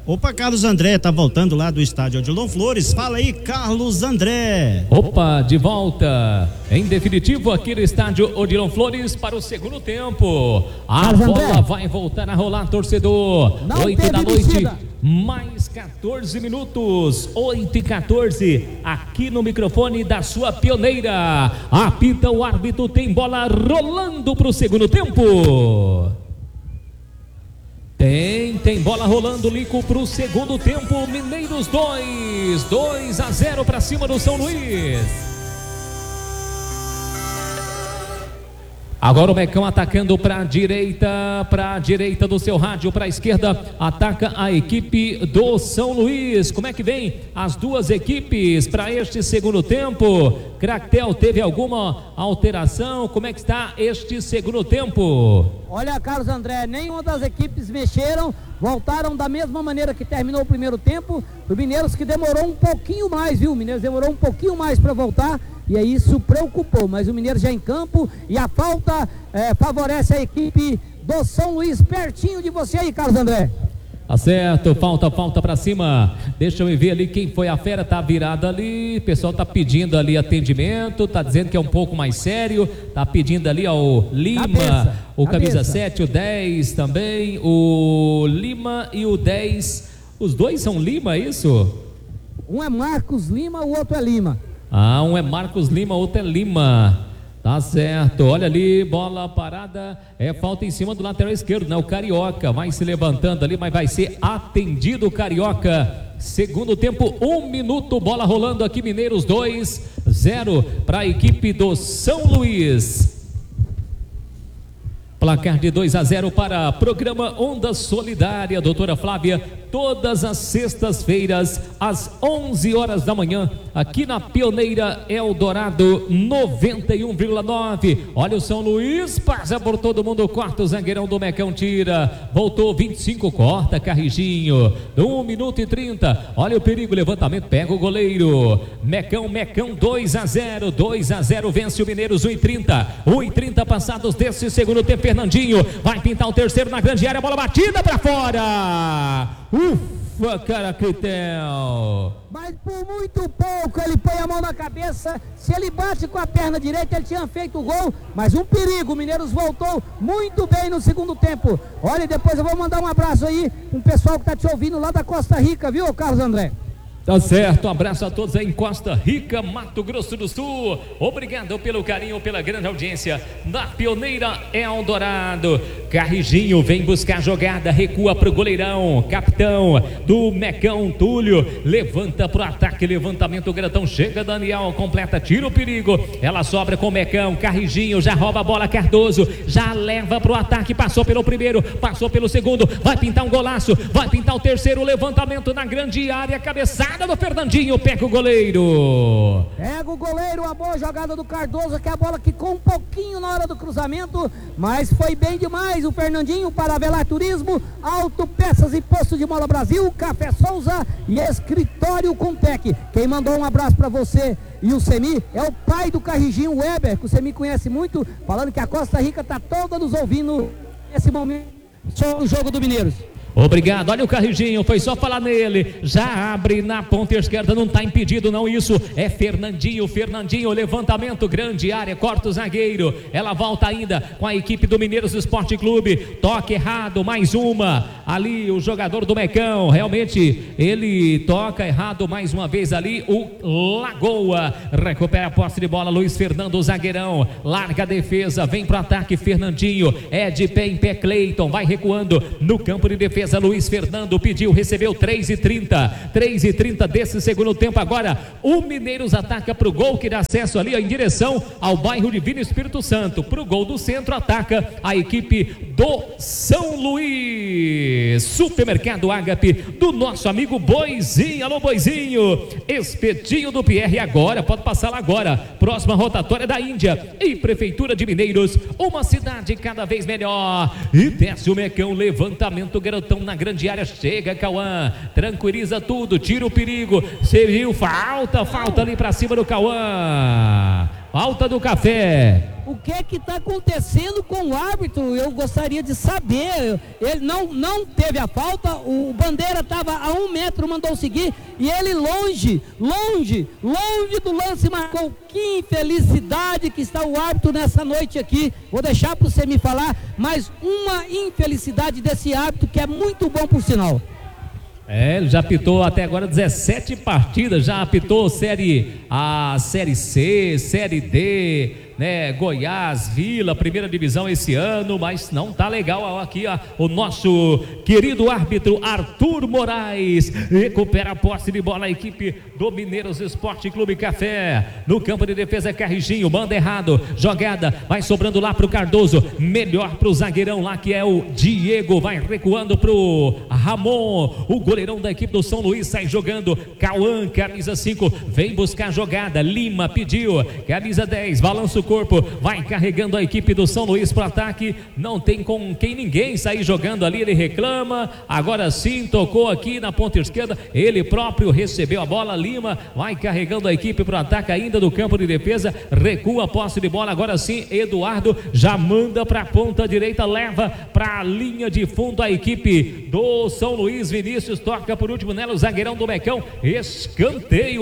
Opa, Carlos André, tá voltando lá do estádio Odilon Flores. Fala aí, Carlos André. Opa, de volta. Em definitivo, aqui no estádio Odilon Flores para o segundo tempo. A bola vai voltar a rolar, torcedor. 8 da noite, mais 14 minutos. 8:14, aqui no microfone da sua pioneira. Apita o árbitro, tem bola rolando para o segundo tempo. Tem bola rolando, Lico, para o segundo tempo. Mineiros 2-0 para cima do São Luís. Agora o Mecão atacando para a direita do seu rádio, para a esquerda, ataca a equipe do São Luís. Como é que vem as duas equipes para este segundo tempo? Cractel, teve alguma alteração? Como é que está este segundo tempo? Olha, Carlos André, nenhuma das equipes mexeram, voltaram da mesma maneira que terminou o primeiro tempo. O Mineiros que demorou um pouquinho mais, viu? O Mineiros demorou um pouquinho mais para voltar. E aí isso preocupou, mas o Mineiro já em campo e a falta favorece a equipe do São Luís, pertinho de você aí, Carlos André. Tá certo, falta pra cima. Deixa eu ver ali quem foi a fera, tá virada ali. O pessoal tá pedindo ali atendimento, tá dizendo que é um pouco mais sério. Tá pedindo ali ao Lima, o camisa 7, o 10 também, o Lima e o 10. Os dois são Lima, é isso? Um é Marcos Lima, o outro é Lima. Ah, um é Marcos Lima, outro é Lima. Tá certo, olha ali, bola parada, é falta em cima do lateral esquerdo, né? O Carioca vai se levantando ali, mas vai ser atendido o Carioca. Segundo tempo, 1 minuto, bola rolando aqui, Mineiros 2-0 para a equipe do São Luís. Placar de 2-0 para programa Onda Solidária, doutora Flávia, todas as sextas-feiras, às 11 horas da manhã, aqui na Pioneira Eldorado 91,9. Olha o São Luís, passa por todo mundo, corta o zagueirão do Mecão, tira, voltou 25, corta, Carrijinho, 1 minuto e 30, olha o perigo, levantamento, pega o goleiro, Mecão 2-0, vence o Mineiros, 1:30 passados desse segundo tempo. Fernandinho vai pintar o terceiro na grande área, bola batida pra fora. Ufa, cara, Cractel. Mas por muito pouco ele põe a mão na cabeça. Se ele bate com a perna direita, ele tinha feito o gol. Mas um perigo, o Mineiros voltou muito bem no segundo tempo. Olha, depois eu vou mandar um abraço aí com o pessoal que tá te ouvindo lá da Costa Rica, viu, Carlos André? Tá certo, um abraço a todos aí em Costa Rica, Mato Grosso do Sul. Obrigado pelo carinho, pela grande audiência da Pioneira Eldorado. Carrijinho vem buscar a jogada, recua pro goleirão, capitão do Mecão, Túlio, levanta pro ataque, levantamento grandão, chega Daniel, completa, tira o perigo, ela sobra com o Mecão, Carrijinho já rouba a bola, Cardoso já leva pro ataque, passou pelo primeiro, passou pelo segundo, vai pintar um golaço, vai pintar o terceiro, levantamento na grande área, cabeçada do Fernandinho, pega o goleiro. Pega o goleiro, a boa jogada do Cardoso, que a bola quicou um pouquinho na hora do cruzamento, mas foi bem demais o Fernandinho para a Velar Turismo, Auto Peças e Posto de Mola Brasil, Café Souza e Escritório Contec. Quem mandou um abraço para você e o Semi é o pai do Carrijinho, o Weber, que o Semi conhece muito, falando que a Costa Rica está toda nos ouvindo nesse momento sobre o jogo do Mineiros. Obrigado, olha o Carrijinho, foi só falar nele, já abre na ponta esquerda, não está impedido não, isso é Fernandinho, levantamento, grande área, corta o zagueiro, ela volta ainda com a equipe do Mineiros Esporte Clube, toque errado, mais uma, ali o jogador do Mecão, realmente ele toca errado mais uma vez ali, o Lagoa, recupera a posse de bola, Luiz Fernando, zagueirão, larga a defesa, vem pro ataque, Fernandinho, é de pé em pé, Cleiton, vai recuando no campo de defesa, Luiz Fernando pediu, recebeu 3:30 desse segundo tempo. Agora o Mineiros ataca para o gol que dá acesso ali em direção ao bairro Divino Espírito Santo. Para o gol do centro ataca a equipe do São Luís. Supermercado Ágape do nosso amigo Boizinho. Alô Boizinho, espetinho do Pierre. Agora pode passar lá agora, próxima rotatória da Índia e Prefeitura de Mineiros, uma cidade cada vez melhor. E desce o Mecão, levantamento garotão na grande área, chega Cauã, tranquiliza tudo, tira o perigo, serviu, falta ali pra cima do Cauã, falta do Café. o que está acontecendo com o árbitro. Eu gostaria de saber. Ele não teve a falta, o Bandeira estava a 1 metro, mandou seguir, e ele longe do lance marcou. Que infelicidade que está o árbitro nessa noite aqui. Vou deixar para você me falar, mas uma infelicidade desse árbitro que é muito bom por sinal. Ele já apitou até agora 17 partidas, já apitou Série A, Série C, Série D, né? Goiás, Vila, primeira divisão esse ano, mas não tá legal aqui, ó, o nosso querido árbitro Arthur Moraes recupera a posse de bola, a equipe do Mineiros Esporte Clube Café, no campo de defesa. Carrijinho, manda errado, jogada, vai sobrando lá pro Cardoso, melhor pro zagueirão lá que é o Diego, vai recuando pro Ramon, o goleirão da equipe do São Luís sai jogando, Cauã, camisa 5, vem buscar a jogada, Lima pediu, camisa 10, balança o corpo, vai carregando a equipe do São Luís para o ataque, não tem com quem ninguém sair jogando ali, ele reclama, agora sim, tocou aqui na ponta esquerda, ele próprio recebeu a bola, Lima vai carregando a equipe para o ataque ainda do campo de defesa, recua a posse de bola, agora sim, Eduardo já manda para a ponta direita, leva para a linha de fundo a equipe do São Luís, Vinícius toca por último nela, o zagueirão do Mecão, escanteio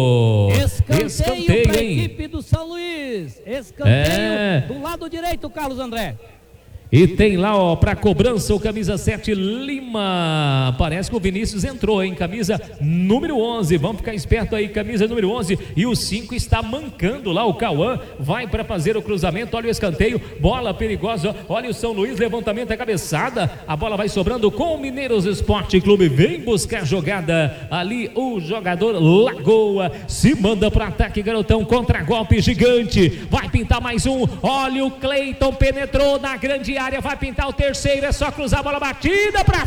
para a equipe do São Luís. Escanteio do lado direito, Carlos André. E tem lá, ó, para cobrança o camisa 7, Lima. Parece que o Vinícius entrou, hein? Camisa número 11. Vamos ficar esperto aí, camisa número 11. E o 5 está mancando lá, o Cauã. Vai para fazer o cruzamento. Olha o escanteio. Bola perigosa. Olha o São Luís. Levantamento, a cabeçada. A bola vai sobrando com o Mineiros Esporte Clube. Vem buscar jogada. Ali o jogador Lagoa se manda para ataque, garotão. Contra-golpe gigante. Vai pintar mais um. Olha o Cleiton. Penetrou na grande área, vai pintar o terceiro, é só cruzar a bola batida para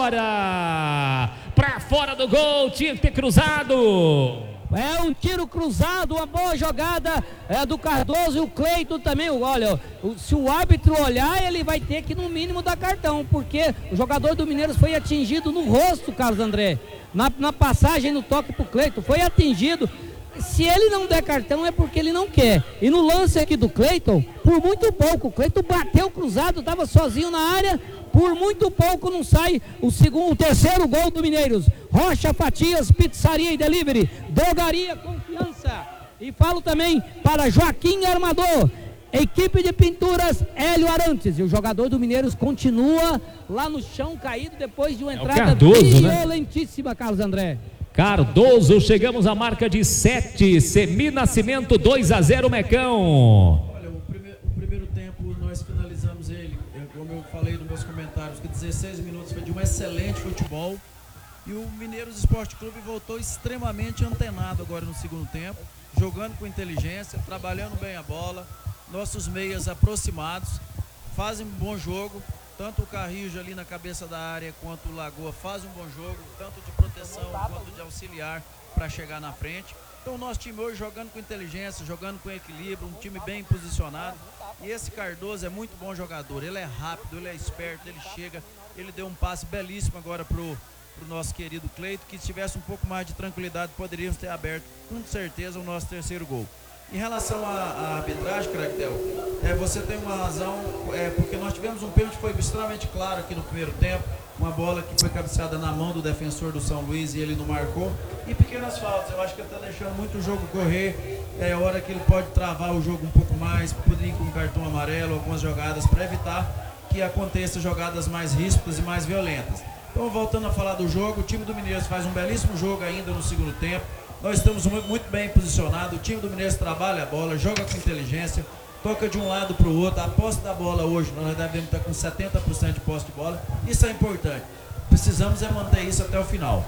fora do gol, tinha que ter cruzado. É um tiro cruzado, uma boa jogada do Cardoso e o Cleiton também. Olha, se o árbitro olhar, ele vai ter que no mínimo dar cartão, porque o jogador do Mineiros foi atingido no rosto, Carlos André, na passagem, no toque pro Cleiton, foi atingido. Se ele não der cartão é porque ele não quer. E no lance aqui do Cleiton, por muito pouco, o Cleiton bateu cruzado, estava sozinho na área, por muito pouco não sai o terceiro gol do Mineiros. Rocha Fatias, Pizzaria e Delivery, Drogaria Confiança. E falo também para Joaquim Armador, equipe de pinturas Hélio Arantes. E o jogador do Mineiros continua lá no chão caído depois de uma entrada Cardoso, violentíssima, né? Carlos André. Cardoso, chegamos à marca de 7, Semi Nascimento 2-0 Mecão. Olha, o primeiro tempo nós finalizamos ele, como eu falei nos meus comentários, que 16 minutos foi de um excelente futebol, e o Mineiros Esporte Clube voltou extremamente antenado agora no segundo tempo, jogando com inteligência, trabalhando bem a bola, nossos meias aproximados, fazem um bom jogo. Tanto o Carrijo ali na cabeça da área quanto o Lagoa faz um bom jogo, tanto de proteção quanto de auxiliar para chegar na frente. Então o nosso time hoje jogando com inteligência, jogando com equilíbrio, um time bem posicionado. E esse Cardoso é muito bom jogador, ele é rápido, ele é esperto, ele chega, ele deu um passe belíssimo agora pro nosso querido Cleiton, que se tivesse um pouco mais de tranquilidade poderíamos ter aberto com certeza o nosso terceiro gol. Em relação à arbitragem, Caractel, você tem uma razão, porque nós tivemos um pênalti que foi extremamente claro aqui no primeiro tempo, uma bola que foi cabeceada na mão do defensor do São Luís e ele não marcou, e pequenas faltas, eu acho que ele está deixando muito o jogo correr, é hora que ele pode travar o jogo um pouco mais, poder ir com um cartão amarelo, algumas jogadas, para evitar que aconteçam jogadas mais ríspidas e mais violentas. Então, voltando a falar do jogo, o time do Mineiros faz um belíssimo jogo ainda no segundo tempo. Nós estamos muito bem posicionados, o time do Mineiros trabalha a bola, joga com inteligência, toca de um lado para o outro. A posse da bola hoje, nós devemos estar com 70% de posse de bola, isso é importante. Precisamos manter isso até o final.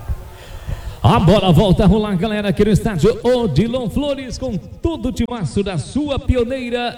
A bola volta a rolar, galera, aqui no estádio Odilon Flores, com todo o timaço da sua pioneira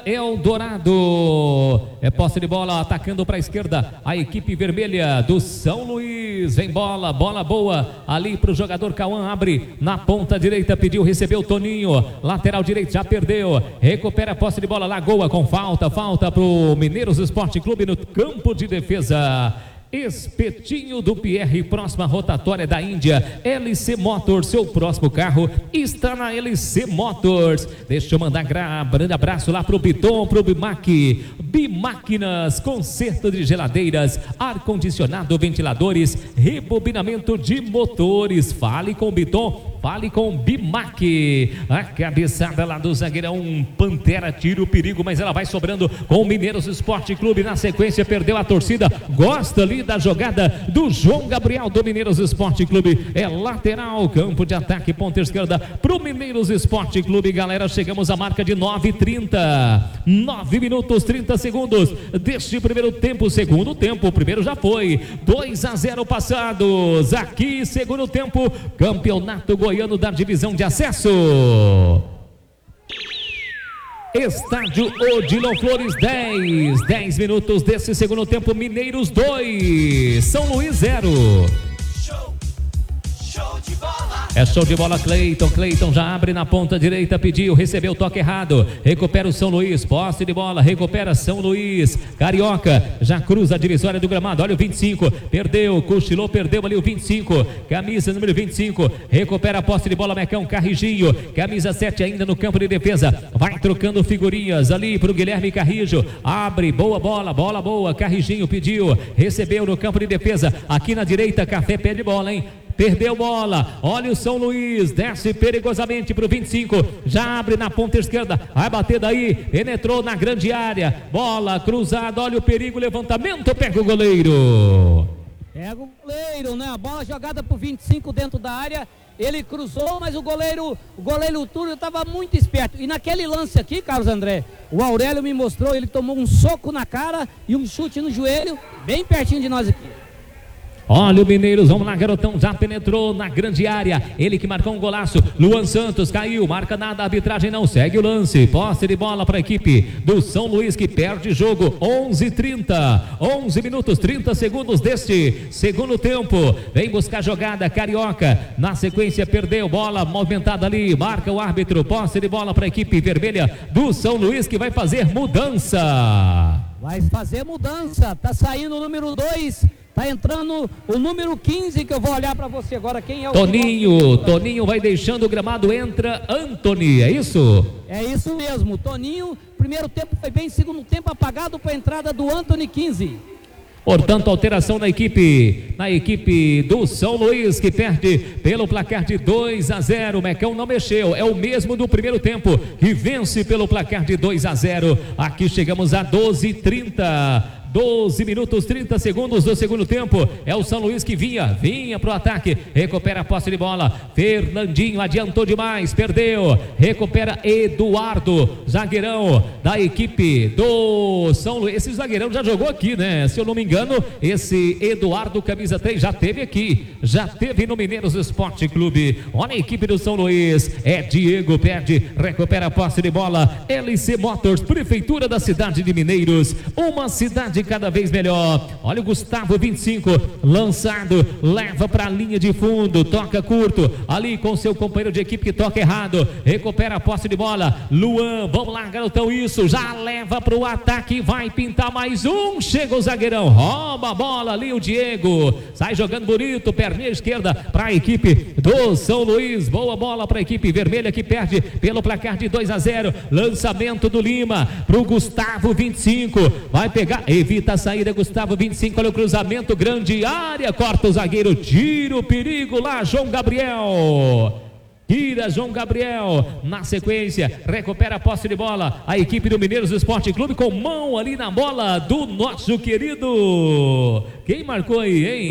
Eldorado. É posse de bola, atacando para a esquerda, a equipe vermelha do São Luís. Vem bola boa, ali para o jogador Cauã, abre na ponta direita, pediu, recebeu Toninho, lateral direito, já perdeu, recupera a posse de bola, Lagoa com falta para o Mineiros Esporte Clube no campo de defesa. Espetinho do Pierre, próxima rotatória da Índia. LC Motors, seu próximo carro está na LC Motors. Deixa eu mandar grande abraço lá pro Biton, pro Bimac. Bimáquinas, conserto de geladeiras, ar-condicionado, ventiladores, rebobinamento de motores. Fale com o Biton, fale com o Bimac. A cabeçada lá do zagueirão Pantera tira o perigo, mas ela vai sobrando com o Mineiros Esporte Clube. Na sequência perdeu a torcida, gosta ali da jogada do João Gabriel do Mineiros Esporte Clube. É lateral, campo de ataque, ponta esquerda pro Mineiros Esporte Clube. Galera, chegamos à marca de 9:30, 9 minutos 30 segundos deste primeiro tempo. Segundo tempo, o primeiro já foi 2-0 passados. Aqui, segundo tempo, Campeonato Goiano da divisão de acesso. Estádio Odilon Flores, 10 minutos desse segundo tempo. Mineiros 2, São Luís 0. Show de bola. É show de bola, Cleiton já abre na ponta direita, pediu, recebeu o toque errado, recupera o São Luís, posse de bola, recupera São Luís. Carioca já cruza a divisória do gramado, olha o 25, perdeu, cochilou, perdeu ali o 25, camisa número 25, recupera a posse de bola, Mecão, Carrijinho, camisa 7 ainda no campo de defesa, vai trocando figurinhas ali pro Guilherme Carrijo, abre, boa bola, bola boa, Carrijinho pediu, recebeu no campo de defesa, aqui na direita, Café pé de bola, hein? Perdeu bola, olha o São Luís, desce perigosamente para o 25, já abre na ponta esquerda, vai bater daí, penetrou na grande área, bola cruzada, olha o perigo, levantamento, pega o goleiro. Pega o goleiro, né? A bola jogada para o 25 dentro da área, ele cruzou, mas o goleiro Túlio estava muito esperto. E naquele lance aqui, Carlos André, o Aurélio me mostrou, ele tomou um soco na cara e um chute no joelho, bem pertinho de nós aqui. Olha o Mineiros, vamos lá, garotão, já penetrou na grande área, ele que marcou um golaço, Luan Santos caiu, marca nada, a arbitragem não segue o lance, posse de bola para a equipe do São Luís que perde jogo. 11:30, 11 minutos 30 segundos deste segundo tempo, vem buscar jogada, Carioca, na sequência perdeu, bola movimentada ali, marca o árbitro, posse de bola para a equipe vermelha do São Luís que vai fazer mudança. Vai fazer mudança, tá saindo o número 2, tá entrando o número 15, que eu vou olhar para você agora, quem é o... Toninho vai deixando o gramado, entra Antony, é isso? É isso mesmo, Toninho, primeiro tempo foi bem, segundo tempo apagado para a entrada do Antony, 15. Portanto, alteração na equipe do São Luís, que perde pelo placar de 2-0. Mecão não mexeu, é o mesmo do primeiro tempo, que vence pelo placar de 2-0. Aqui chegamos a 12:30. 12 minutos 30 segundos do segundo tempo. É o São Luís que vinha pro ataque, recupera a posse de bola, Fernandinho adiantou demais, perdeu, recupera Eduardo, zagueirão da equipe do São Luís. Esse zagueirão já jogou aqui, né? Se eu não me engano, esse Eduardo, camisa 3, já teve aqui, já teve no Mineiros Esporte Clube. Olha a equipe do São Luís, é Diego, perde, recupera a posse de bola, LC Motors, Prefeitura da cidade de Mineiros, uma cidade cada vez melhor. Olha o Gustavo, 25, lançado, leva para a linha de fundo, toca curto, ali com seu companheiro de equipe que toca errado, recupera a posse de bola, Luan, vamos lá, garotão, isso, já leva para o ataque, vai pintar mais um, chega o zagueirão, rouba a bola ali o Diego, sai jogando bonito, perninha esquerda para a equipe do São Luís, boa bola para a equipe vermelha que perde pelo placar de 2-0, lançamento do Lima para o Gustavo, 25, vai pegar, evita a saída, Gustavo, 25, olha o cruzamento, grande área, corta o zagueiro, tira o perigo lá, João Gabriel. Tira João Gabriel, na sequência, recupera a posse de bola, a equipe do Mineiros Esporte Clube com mão ali na bola do nosso querido, quem marcou aí, hein?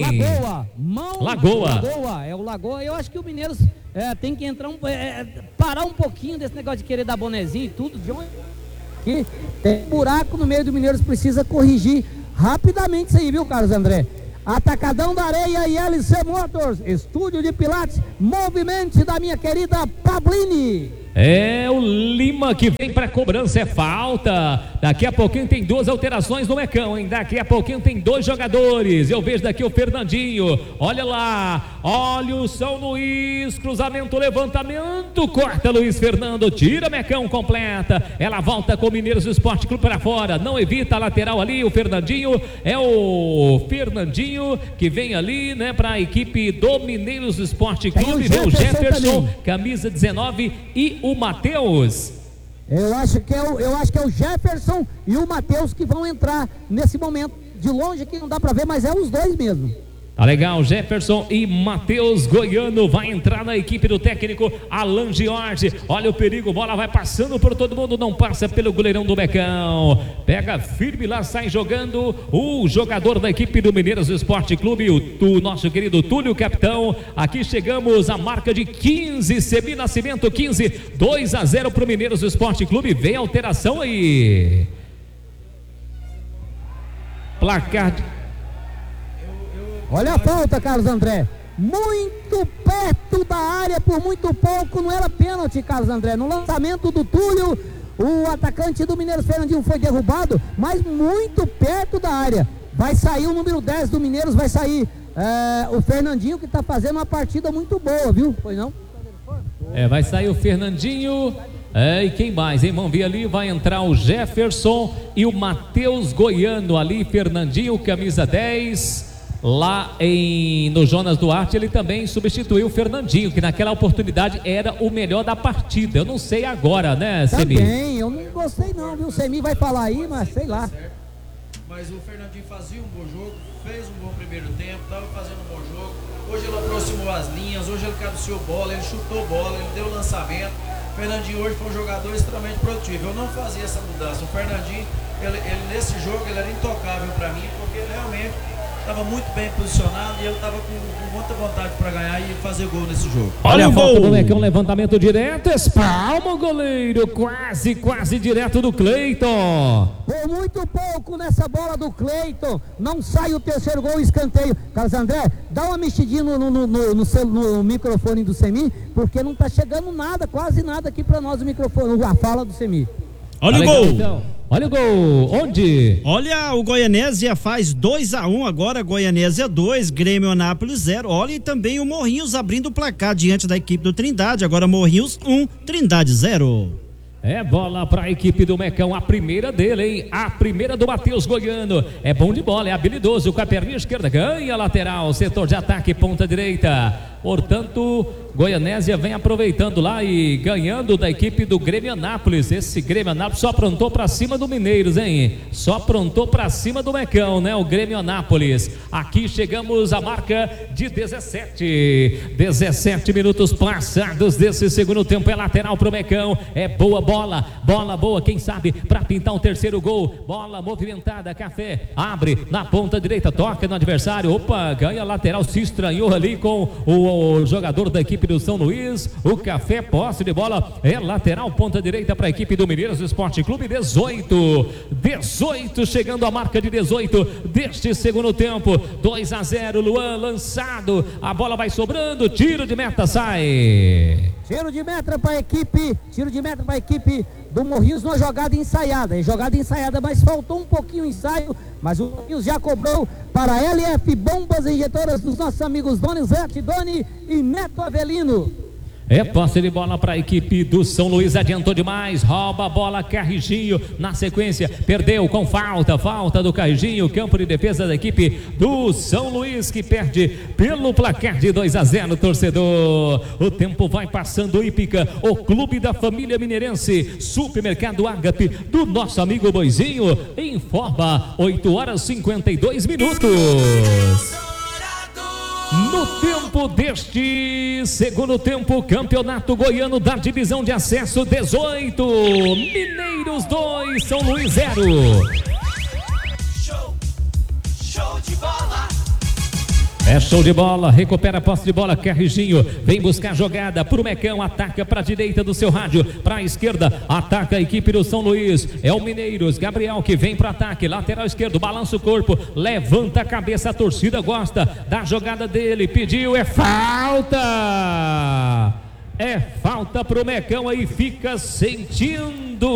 Lagoa, é o Lagoa, eu acho que o Mineiros tem que entrar, parar um pouquinho desse negócio de querer dar bonezinho e tudo, de onde... Tem um buraco no meio do Mineiros, precisa corrigir rapidamente isso aí, viu, Carlos André? Atacadão da Areia e LC Motors, estúdio de Pilates, movimente da minha querida Pablini. É o Lima que vem para cobrança, é falta. Daqui a pouquinho tem 2 alterações no Mecão, hein? Daqui a pouquinho tem 2 jogadores. Eu vejo daqui o Fernandinho. Olha lá, olha o São Luís. Cruzamento, levantamento. Corta Luiz Fernando, tira Mecão, completa. Ela volta com o Mineiros Esporte Clube para fora. Não evita a lateral ali. O Fernandinho é o Fernandinho que vem ali, né, para a equipe do Mineiros Esporte Clube. Vem o Jefferson, camisa 19 e o Matheus. Eu acho que é o Jefferson e o Matheus que vão entrar nesse momento. De longe aqui não dá para ver, mas é os dois mesmo. Tá legal, Jefferson e Matheus Goiano vai entrar na equipe do técnico Alan Giorgi. Olha o perigo, bola vai passando por todo mundo, não passa pelo goleirão do Mecão. Pega firme lá, sai jogando o jogador da equipe do Mineiros Esporte Clube, o nosso querido Túlio Capitão. Aqui chegamos à marca de 15, Semi Nascimento 15, 2-0 pro Mineiros Esporte Clube. Vem a alteração aí. Placar de... Olha a falta, Carlos André. Muito perto da área, por muito pouco. Não era pênalti, Carlos André. No lançamento do Túlio, o atacante do Mineiros, Fernandinho, foi derrubado, mas muito perto da área. Vai sair o número 10 do Mineiros, vai sair o Fernandinho, que está fazendo uma partida muito boa, viu? Foi não? Vai sair o Fernandinho. E quem mais, hein? Vamos ver ali, vai entrar o Jefferson e o Matheus Goiano ali. Fernandinho, camisa 10. Lá no Jonas Duarte, ele também substituiu o Fernandinho, que naquela oportunidade era o melhor da partida. Eu não sei agora, né, Semi? Também, eu não gostei não, viu? O Semi vai falar aí, mas sei lá. Mas o Fernandinho fazia um bom jogo, fez um bom primeiro tempo, estava fazendo um bom jogo. Hoje ele aproximou as linhas, hoje ele cabeceou bola, ele chutou bola, ele deu lançamento. O Fernandinho hoje foi um jogador extremamente produtivo. Eu não fazia essa mudança. O Fernandinho, ele nesse jogo, ele era intocável para mim, porque ele realmente estava muito bem posicionado e ele estava com muita vontade para ganhar e fazer gol nesse jogo. Olha a volta do Mecão, levantamento direto, espalma o goleiro, quase direto do Cleiton. Por muito pouco nessa bola do Cleiton, não sai o terceiro gol, escanteio. Carlos André, dá uma mexidinha no microfone do Semi, porque não está chegando nada, quase nada aqui para nós o microfone, a fala do Semi. Olha o legal, gol. Então. Olha o gol, onde? Olha, o Goianésia faz 2-1 agora, Goianésia 2, Grêmio Anápolis 0. Olha, e também o Morrinhos abrindo o placar diante da equipe do Trindade, agora Morrinhos 1, Trindade 0. É bola para a equipe do Mecão, a primeira dele, hein? A primeira do Matheus Goiano. É bom de bola, é habilidoso, com a perninha esquerda, ganha a lateral, setor de ataque, ponta direita. Portanto, Goianésia vem aproveitando lá e ganhando da equipe do Grêmio Anápolis. Esse Grêmio Anápolis só aprontou pra cima do Mineiros, hein? Só aprontou pra cima do Mecão, né? O Grêmio Anápolis. Aqui chegamos à marca de 17 minutos passados desse segundo tempo. É lateral pro Mecão. É boa bola boa, quem sabe pra pintar um terceiro gol. Bola movimentada, Café abre na ponta direita, toca no adversário. Opa, ganha lateral, se estranhou ali com o jogador da equipe do São Luís. O Café, posse de bola, é lateral, ponta direita para a equipe do Mineiros Esporte Clube. 18, chegando à marca de 18 deste segundo tempo. 2-0, Luan lançado, a bola vai sobrando, tiro de meta, sai. Tiro de meta para a equipe do Morrinhos numa jogada ensaiada, mas faltou um pouquinho o ensaio, mas o Morrinhos já cobrou para a LF Bombas Injetoras dos nossos amigos Doni Zete, Doni e Neto Avelino. É posse de bola para a equipe do São Luís, adiantou demais, rouba a bola Carrijinho, na sequência, perdeu com falta do Carrijinho, campo de defesa da equipe do São Luís, que perde pelo placar de 2-0, torcedor. O tempo vai passando, Ípica, o clube da família mineirense, supermercado Ágape, do nosso amigo Boizinho, informa, 8h52. No tempo deste segundo tempo, Campeonato Goiano da Divisão de Acesso 18, Mineiros 2, São Luís 0. Show de bola. É show de bola, recupera a posse de bola, Carrijinho, vem buscar a jogada pro Mecão, ataca para a direita do seu rádio, para a esquerda, ataca a equipe do São Luís, é o Mineiros, Gabriel que vem para ataque, lateral esquerdo, balança o corpo, levanta a cabeça, a torcida gosta da jogada dele, pediu, é falta! É falta pro Mecão aí, fica sentindo.